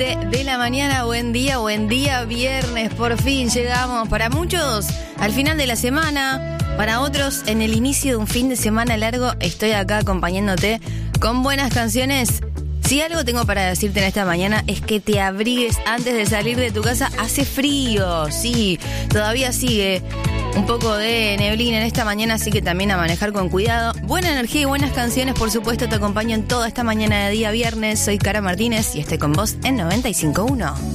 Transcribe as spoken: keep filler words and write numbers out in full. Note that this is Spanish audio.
De la mañana, buen día, buen día, viernes, por fin llegamos. Para muchos, al final de la semana, para otros, en el inicio de un fin de semana largo, estoy acá acompañándote con buenas canciones. Si algo tengo para decirte en esta mañana es que te abrigues antes de salir de tu casa. Hace frío, sí, todavía sigue un poco de neblina en esta mañana, así que también a manejar con cuidado. Buena energía y buenas canciones, por supuesto, te acompaño en toda esta mañana de día viernes. Soy Cara Martínez y estoy con vos en noventa y cinco punto uno.